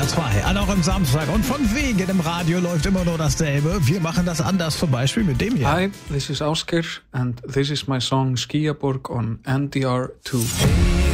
NDR 2, an eurem Samstag. Und von wegen im Radio läuft immer nur dasselbe. Wir machen das anders, zum Beispiel mit dem hier. Hi, this is Oscar and this is my song Skiaborg on NDR 2.